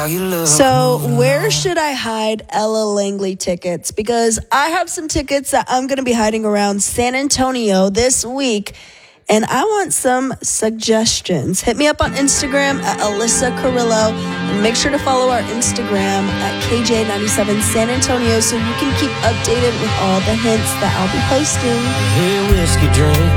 how you look. So where should I hide Ella Langley tickets? Because I have some tickets that I'm going to be hiding around San Antonio this week, and I want some suggestions. Hit me up on Instagram at Alyssa Carrillo, and make sure to follow our Instagram at KJ97 San Antonio so you can keep updated with all the hints that I'll be posting. Hey, whiskey drink.